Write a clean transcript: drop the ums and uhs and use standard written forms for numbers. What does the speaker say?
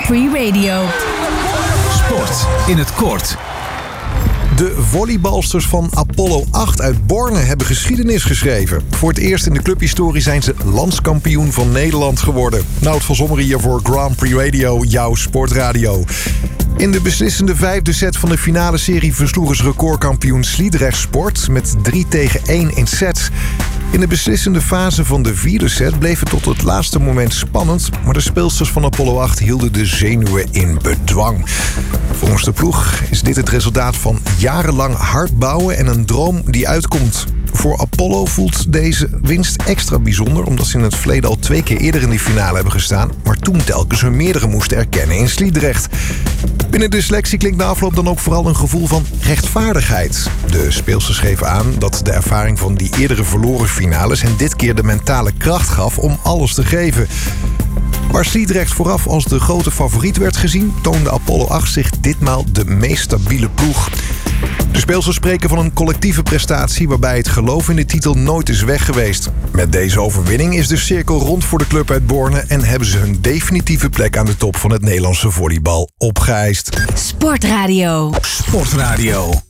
Free Radio. Sport in het kort. De volleybalsters van Apollo 8 uit Borne hebben geschiedenis geschreven. Voor het eerst in de clubhistorie zijn ze landskampioen van Nederland geworden. Nout van Zomeren hier voor Grand Prix Radio, jouw sportradio. In de beslissende 5e set van de finale serie versloegen ze recordkampioen Sliedrecht Sport met 3-1 in sets. In de beslissende fase van de 4e set bleef het tot het laatste moment spannend, maar de speelsters van Apollo 8 hielden de zenuwen in bedwang. Volgens de ploeg is dit het resultaat van jarenlang hard bouwen en een droom die uitkomt. Voor Apollo voelt deze winst extra bijzonder, omdat ze in het verleden al 2 keer eerder in de finale hebben gestaan, maar toen telkens hun meerdere moesten erkennen in Sliedrecht. Binnen de selectie klinkt na afloop dan ook vooral een gevoel van rechtvaardigheid. De speelsters geven aan dat de ervaring van die eerdere verloren finales hen dit keer de mentale kracht gaf om alles te geven. Waar Sliedrecht vooraf als de grote favoriet werd gezien, toonde Apollo 8 zich ditmaal de meest stabiele ploeg. De speelsters spreken van een collectieve prestatie waarbij het geloof in de titel nooit is weg geweest. Met deze overwinning is de cirkel rond voor de club uit Borne en hebben ze hun definitieve plek aan de top van het Nederlandse volleybal opgeëist. Sportradio. Sportradio.